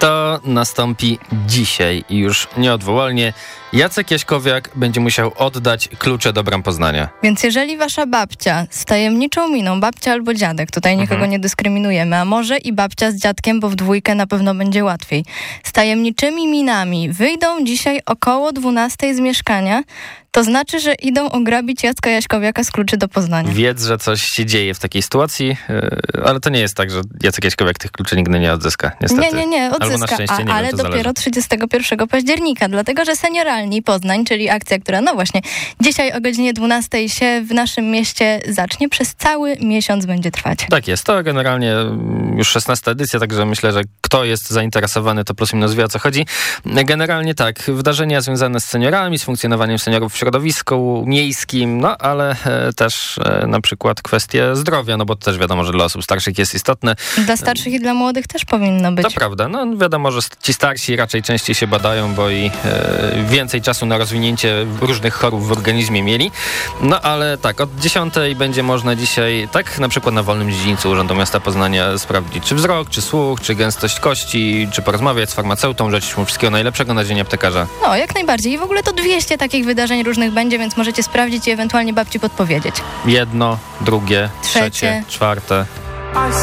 To nastąpi dzisiaj i już nieodwołalnie. Jacek Jaśkowiak będzie musiał oddać klucze do bram Poznania. Więc jeżeli wasza babcia z tajemniczą miną, babcia albo dziadek, tutaj nikogo nie dyskryminujemy, a może i babcia z dziadkiem, bo w dwójkę na pewno będzie łatwiej, z tajemniczymi minami wyjdą dzisiaj około 12 z mieszkania, to znaczy, że idą ograbić Jacka Jaśkowiaka z kluczy do Poznania. Wiedz, że coś się dzieje w takiej sytuacji, ale to nie jest tak, że Jacek Jaśkowiak tych kluczy nigdy nie odzyska, niestety. Nie, odzyska, albo na szczęście, nie ale wiem, to dopiero zależy. 31 października, dlatego że Senioralni Poznań, czyli akcja, która no właśnie dzisiaj o godzinie 12 się w naszym mieście zacznie, przez cały miesiąc będzie trwać. Tak jest, to generalnie już 16 edycja, także myślę, że kto jest zainteresowany, to plus minus wie, o co chodzi. Generalnie tak, wydarzenia związane z seniorami, z funkcjonowaniem seniorów w środowisku miejskim, no ale też na przykład kwestie zdrowia, no bo to też wiadomo, że dla osób starszych jest istotne. Dla starszych i dla młodych też powinno być. To prawda, no wiadomo, że ci starsi raczej częściej się badają, bo i więcej czasu na rozwinięcie różnych chorób w organizmie mieli. No ale tak, od 10 będzie można dzisiaj, tak na przykład na wolnym dziedzińcu Urzędu Miasta Poznania sprawdzić, czy wzrok, czy słuch, czy gęstość kości, czy porozmawiać z farmaceutą, życzyć mu wszystkiego najlepszego na dzień aptekarza. No, jak najbardziej. I w ogóle to 200 takich wydarzeń różnych będzie, więc możecie sprawdzić i ewentualnie babci podpowiedzieć. Jedno, drugie, Trzecie. trzecie, czwarte.